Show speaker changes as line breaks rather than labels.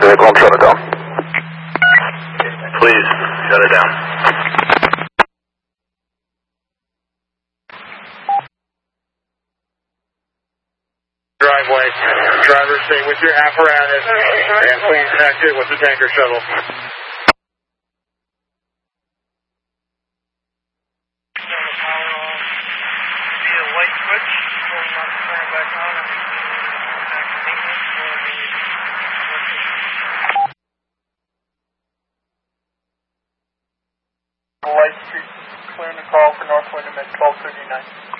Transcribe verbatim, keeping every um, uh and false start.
vehicle, I'm shutting it down.
Please, shut it down. Driveway. Driver, stay with your apparatus and please exit with the tanker shuttle.
Light Street, clearing the call for North Wind at twelve thirty-nine.